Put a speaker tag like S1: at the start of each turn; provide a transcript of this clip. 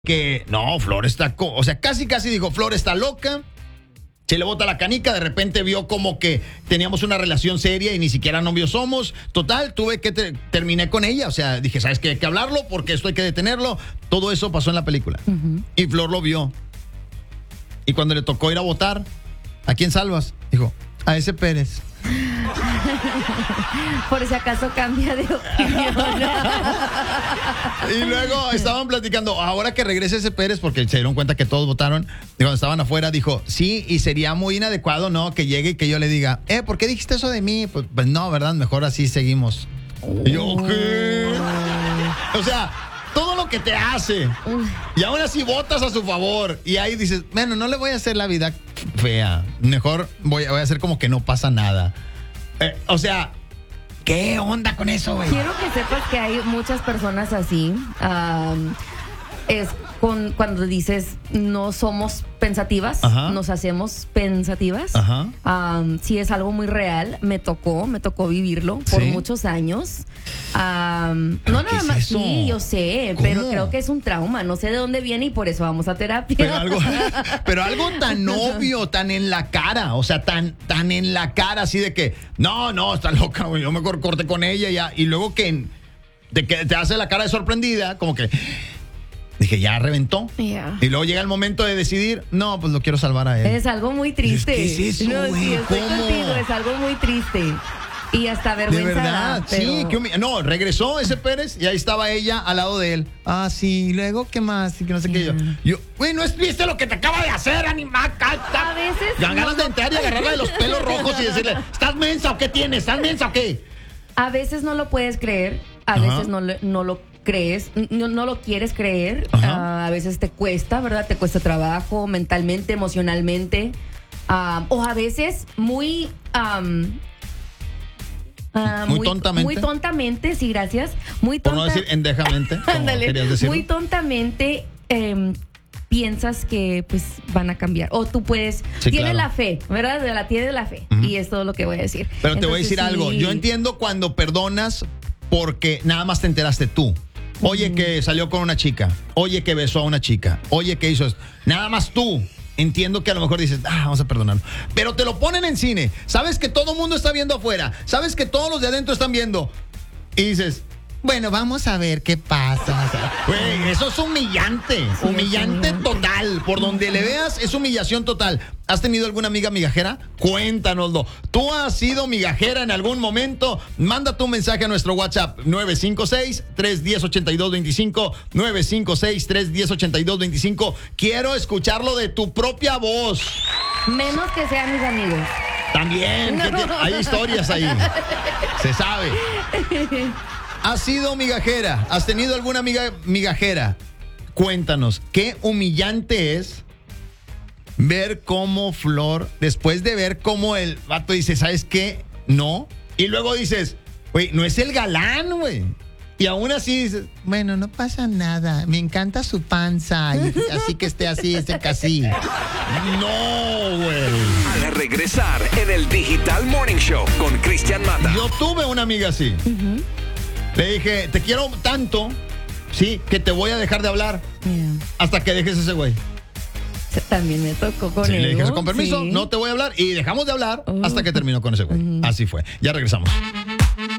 S1: que no, Flor está, o sea, casi dijo, Flor está loca, se le bota la canica, de repente vio como que teníamos una relación seria y ni siquiera novios somos, total, tuve que, terminé con ella, o sea, dije, ¿sabes qué? Hay que hablarlo porque esto hay que detenerlo, todo eso pasó en la película, y Flor lo vio, y cuando le tocó ir a votar, ¿a quién salvas? Dijo, a ese Pérez.
S2: Por si acaso cambia de opinión.
S1: Y luego estaban platicando, ahora que regrese ese Pérez, porque se dieron cuenta que todos votaron, y cuando estaban afuera dijo, sí, y sería muy inadecuado, ¿no? Que llegue y que yo le diga, ¿por qué dijiste eso de mí? Pues no, ¿verdad? Mejor así seguimos. Y yo, ¿qué? O sea, todo lo que te hace, y aún así votas a su favor, y ahí dices, bueno, no le voy a hacer la vida fea, mejor voy a hacer como que no pasa nada. O sea, ¿qué onda con eso, güey?
S2: Quiero que sepas que hay muchas personas así. Es cuando dices no somos pensativas, nos hacemos pensativas. Sí, es algo muy real. Me tocó vivirlo por muchos años. No nada más,
S1: eso?
S2: sí, yo sé,
S1: ¿Cómo?
S2: pero creo que es un trauma. No sé de dónde viene y por eso vamos a terapia.
S1: Pero algo tan obvio, tan en la cara, o sea, tan en la cara, así de que, no, está loca, güey, yo mejor corté con ella ya. Y luego que te hace la cara de sorprendida, como que... Dije, ya reventó.
S2: Yeah.
S1: Y luego llega el momento de decidir, no, pues lo quiero salvar a él.
S2: Es algo muy triste.
S1: ¿Qué es eso,
S2: no,
S1: güey?
S2: sí, estoy
S1: ¿Cómo?
S2: contigo, es algo muy triste. Y hasta vergüenza.
S1: De verdad,
S2: pero...
S1: sí. No, regresó ese Pérez y ahí estaba ella al lado de él. Ah, sí, y luego, ¿qué más? Y que no sé qué. Yo, güey, ¿no viste lo que te acaba de hacer, animal?
S2: A veces...
S1: Dan ganas de entrar y agarrarla de los pelos rojos y decirle, ¿estás mensa o qué tienes? ¿Estás mensa o qué?
S2: A veces no lo puedes creer, a veces no lo crees, no lo quieres creer, a veces te cuesta, ¿verdad? Te cuesta trabajo, mentalmente, emocionalmente, o a veces muy
S1: tontamente.
S2: Muy tontamente, sí, gracias.
S1: Por no decir endejamente, como
S2: Ándale,
S1: querías decirlo.
S2: muy tontamente piensas que pues van a cambiar. O tú puedes, tienes la fe, ¿verdad? Tienes la fe. Y es todo lo que voy a decir.
S1: Pero te voy a decir algo. Yo entiendo cuando perdonas porque nada más te enteraste tú. Oye, que salió con una chica. Oye, que besó a una chica. Oye, que hizo esto. Nada más tú. Entiendo que a lo mejor dices, vamos a perdonarlo. Pero te lo ponen en cine. Sabes que todo el mundo está viendo afuera. Sabes que todos los de adentro están viendo. Y dices, bueno, vamos a ver qué pasa. Güey, eso es humillante.
S2: Sí,
S1: humillante total. Por donde le veas, es humillación total. ¿Has tenido alguna amiga migajera? Cuéntanoslo. ¿Tú has sido migajera en algún momento? Manda tu mensaje a nuestro WhatsApp 956-310-8225. 956-310-8225. Quiero escucharlo de tu propia voz.
S2: Menos que sean mis amigos.
S1: También. No. Hay historias ahí. Se sabe. ¿Has sido migajera? ¿Has tenido alguna amiga migajera? Cuéntanos, ¿qué humillante es ver cómo Flor, después de ver cómo el vato dice, ¿sabes qué? No. Y luego dices, güey, no es el galán, güey. Y aún así dices, bueno, no pasa nada. Me encanta su panza. Así que esté así, esté casi. No, güey.
S3: Al regresar en el Digital Morning Show con Cristian Mata.
S1: Yo tuve una amiga así. Le dije, te quiero tanto, sí, que te voy a dejar de hablar hasta que dejes ese güey.
S2: También me tocó con él.
S1: Le dije, con permiso, no te voy a hablar. Y dejamos de hablar hasta que terminó con ese güey. Así fue. Ya regresamos.